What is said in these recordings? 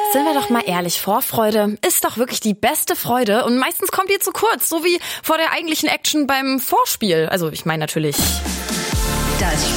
Sind wir doch mal ehrlich, Vorfreude ist doch wirklich die beste Freude und meistens kommt die zu kurz, so wie vor der eigentlichen Action beim Vorspiel. Also ich meine natürlich... Das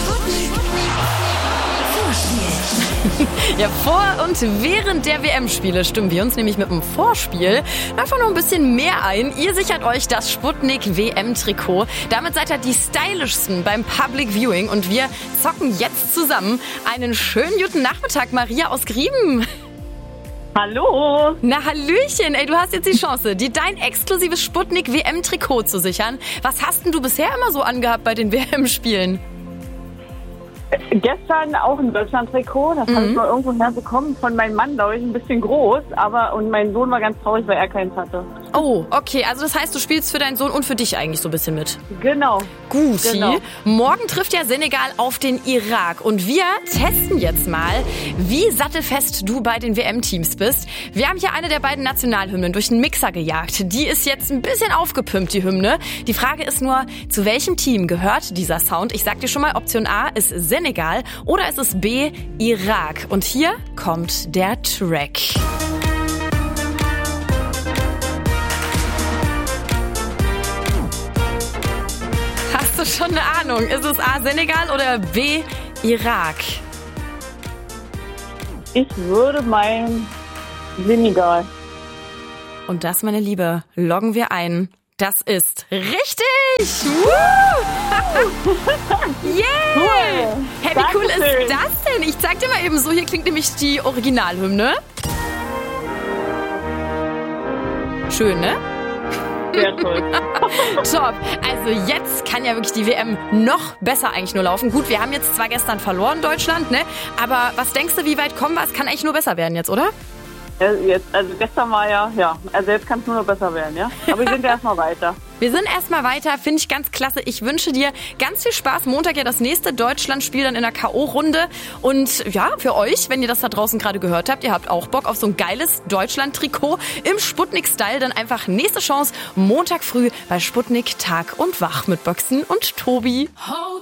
Sputnik-Vorspiel. Ja, vor und während der WM-Spiele stimmen wir uns nämlich mit dem Vorspiel einfach noch ein bisschen mehr ein. Ihr sichert euch das Sputnik-WM-Trikot. Damit seid ihr die stylischsten beim Public Viewing und wir zocken jetzt zusammen. Einen schönen guten Nachmittag, Maria aus Grieben. Hallo. Na, Hallöchen. Ey, du hast jetzt die Chance, dir dein exklusives Sputnik-WM-Trikot zu sichern. Was hast denn du bisher immer so angehabt bei den WM-Spielen? Gestern auch ein Deutschland-Trikot. Das habe ich mal irgendwo herbekommen von meinem Mann, glaube ich, ein bisschen groß. Und mein Sohn war ganz traurig, weil er keins hatte. Oh, okay. Also das heißt, du spielst für deinen Sohn und für dich eigentlich so ein bisschen mit. Genau. Guti. Genau. Morgen trifft ja Senegal auf den Irak. Und wir testen jetzt mal, wie sattelfest du bei den WM-Teams bist. Wir haben hier eine der beiden Nationalhymnen durch den Mixer gejagt. Die ist jetzt ein bisschen aufgepimpt, die Hymne. Die Frage ist nur, zu welchem Team gehört dieser Sound? Ich sag dir schon mal, Option A ist Senegal oder ist es B, Irak? Und hier kommt der Track. Hast du schon eine Ahnung? Ist es A, Senegal oder B, Irak? Ich würde meinen Senegal. Und das, meine Liebe, loggen wir ein. Das ist richtig! Woo! Yeah! Cool. Hey, wie cool Dankeschön. ist das denn? Ich zeig dir mal eben so, hier klingt nämlich die Originalhymne. Schön, ne? Sehr toll. Top. Also jetzt kann ja wirklich die WM noch besser eigentlich nur laufen. Gut, wir haben jetzt zwar gestern verloren, Deutschland, ne? Aber was denkst du, wie weit kommen wir? Es kann eigentlich nur besser werden jetzt, oder? Also gestern war ja. Also jetzt kann es nur noch besser werden, ja? Aber wir sind ja erstmal weiter. Wir sind erstmal weiter, finde ich ganz klasse. Ich wünsche dir ganz viel Spaß. Montag ja das nächste Deutschland-Spiel dann in der K.O.-Runde. Und ja, für euch, wenn ihr das da draußen gerade gehört habt, ihr habt auch Bock auf so ein geiles Deutschland-Trikot im Sputnik-Style, dann einfach nächste Chance Montag früh bei Sputnik Tag und Wach mit Boxen und Tobi.